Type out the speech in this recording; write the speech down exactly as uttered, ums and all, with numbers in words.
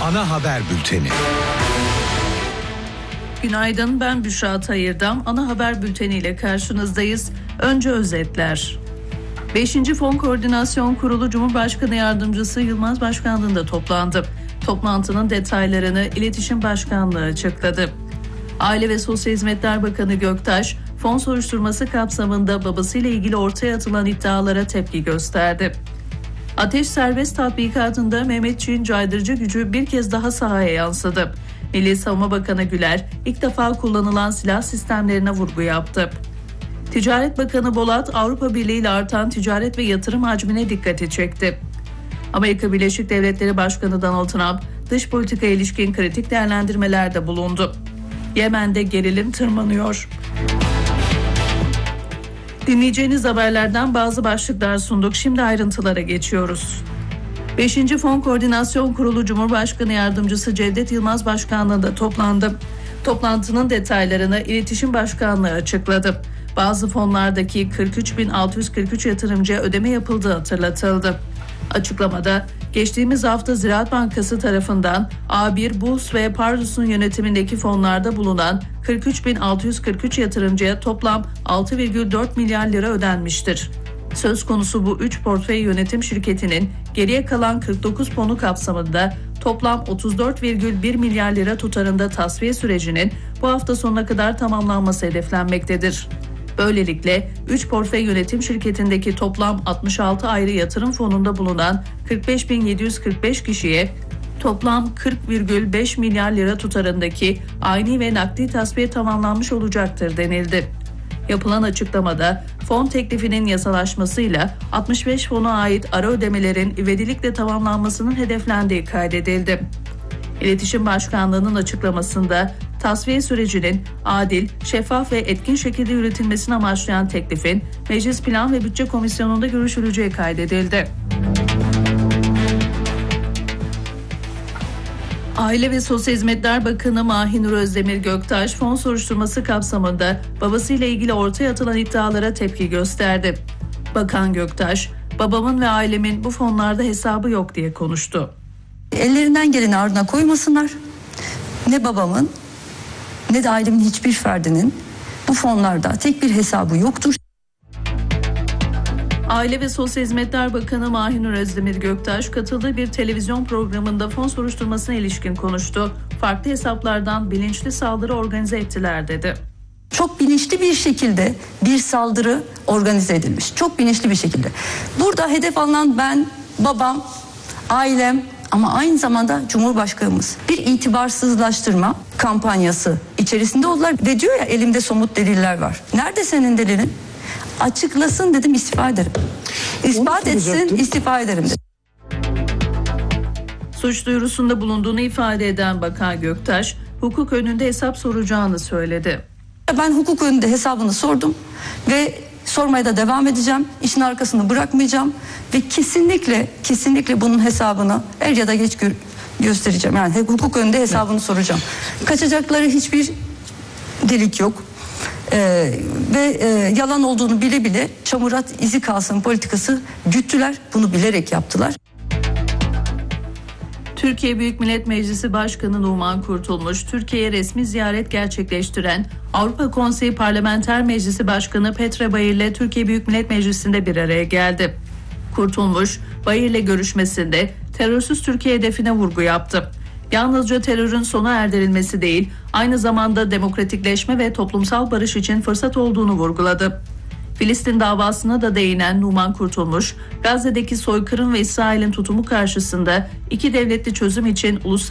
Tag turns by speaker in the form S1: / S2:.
S1: Ana haber bülteni.
S2: Günaydın, ben Büşra Tayırdam. Ana haber bülteniyle karşınızdayız. Önce özetler. beşinci Fon Koordinasyon Kurulu Cumhurbaşkanı Yardımcısı Yılmaz Başkanlığı'nda toplandı. Toplantının detaylarını İletişim Başkanlığı açıkladı. Aile ve Sosyal Hizmetler Bakanı Göktaş, fon soruşturması kapsamında babasıyla ilgili ortaya atılan iddialara tepki gösterdi. Ateş Serbest tatbikatında Mehmetçiğin caydırıcı gücü bir kez daha sahaya yansıdı. Milli Savunma Bakanı Güler, ilk defa kullanılan silah sistemlerine vurgu yaptı. Ticaret Bakanı Bolat, Avrupa Birliği ile artan ticaret ve yatırım hacmine dikkati çekti. Amerika Birleşik Devletleri Başkanı Donald Trump, dış politika ilişkin kritik değerlendirmelerde bulundu. Yemen'de gerilim tırmanıyor. Dinleyeceğiniz haberlerden bazı başlıklar sunduk. Şimdi ayrıntılara geçiyoruz. beşinci Fon Koordinasyon Kurulu Cumhurbaşkanı Yardımcısı Cevdet Yılmaz Başkanlığı'nda toplandı. Toplantının detaylarını İletişim Başkanlığı açıkladı. Bazı fonlardaki kırk üç bin altı yüz kırk üç yatırımcıya ödeme yapıldığı hatırlatıldı. Açıklamada, geçtiğimiz hafta Ziraat Bankası tarafından A bir, Burs ve Pardus'un yönetimindeki fonlarda bulunan kırk üç bin altı yüz kırk üç yatırımcıya toplam altı virgül dört milyar lira ödenmiştir. Söz konusu bu üç portföy yönetim şirketinin geriye kalan kırk dokuz fonu kapsamında toplam otuz dört virgül bir milyar lira tutarında tasfiye sürecinin bu hafta sonuna kadar tamamlanması hedeflenmektedir. Böylelikle üç portföy yönetim şirketindeki toplam altmış altı ayrı yatırım fonunda bulunan kırk beş bin yedi yüz kırk beş kişiye toplam kırk virgül beş milyar lira tutarındaki ayni ve nakdi tasfiye tamamlanmış olacaktır denildi. Yapılan açıklamada fon teklifinin yasalaşmasıyla altmış beş fona ait ara ödemelerin ivedilikle tamamlanmasının hedeflendiği kaydedildi. İletişim Başkanlığı'nın açıklamasında tasfiye sürecinin adil, şeffaf ve etkin şekilde yürütülmesini amaçlayan teklifin Meclis Plan ve Bütçe Komisyonu'nda görüşüleceği kaydedildi. Aile ve Sosyal Hizmetler Bakanı Mahinur Özdemir Göktaş, fon soruşturması kapsamında babasıyla ilgili ortaya atılan iddialara tepki gösterdi. Bakan Göktaş, babamın ve ailemin bu fonlarda hesabı yok diye konuştu.
S3: Ellerinden geleni ardına koymasınlar. Ne babamın ne de ailemin hiçbir ferdinin bu fonlarda tek bir hesabı yoktur.
S2: Aile ve Sosyal Hizmetler Bakanı Mahinur Özdemir Göktaş katıldığı bir televizyon programında fon soruşturmasına ilişkin konuştu. Farklı hesaplardan bilinçli saldırı organize ettiler dedi.
S3: Çok bilinçli bir şekilde bir saldırı organize edilmiş. Çok bilinçli bir şekilde. Burada hedef alınan ben, babam, ailem ama aynı zamanda Cumhurbaşkanımız. Bir itibarsızlaştırma kampanyası içerisinde oldular ve diyor ya elimde somut deliller var. Nerede senin delilin? Açıklasın dedim, istifa ederim. İspat etsin, istifa ederim dedim.
S2: Suç duyurusunda bulunduğunu ifade eden Bakan Göktaş, hukuk önünde hesap soracağını söyledi.
S3: Ben hukuk önünde hesabını sordum ve sormaya da devam edeceğim. İşin arkasını bırakmayacağım ve kesinlikle kesinlikle bunun hesabını er ya da geç gö- göstereceğim. Yani hukuk önünde hesabını soracağım. Kaçacakları hiçbir delik yok. Ee, ve e, yalan olduğunu bile bile çamurat izi kalsın politikası güttüler. Bunu bilerek yaptılar.
S2: Türkiye Büyük Millet Meclisi Başkanı Numan Kurtulmuş, Türkiye'ye resmi ziyaret gerçekleştiren Avrupa Konseyi Parlamenter Meclisi Başkanı Petre Bayır ile Türkiye Büyük Millet Meclisi'nde bir araya geldi. Kurtulmuş, Bayır ile görüşmesinde terörsüz Türkiye hedefine vurgu yaptı. Yalnızca terörün sona erdirilmesi değil, aynı zamanda demokratikleşme ve toplumsal barış için fırsat olduğunu vurguladı. Filistin davasına da değinen Numan Kurtulmuş, Gazze'deki soykırım ve İsrail'in tutumu karşısında iki devletli çözüm için uluslararası